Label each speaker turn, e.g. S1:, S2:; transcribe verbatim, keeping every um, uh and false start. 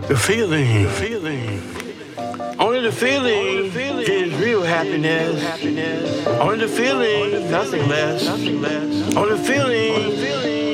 S1: The feeling, the feeling. Only the feeling gives real happiness. Only the feeling, nothing less. Only the feeling